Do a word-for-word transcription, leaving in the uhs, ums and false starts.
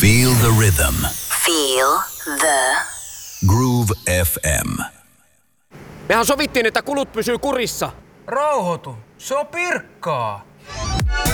Feel the rhythm. Feel the Groove F M. Mehän sovittiin, että kulut pysyy kurissa. Rauhoitu, se on Pirkkaa.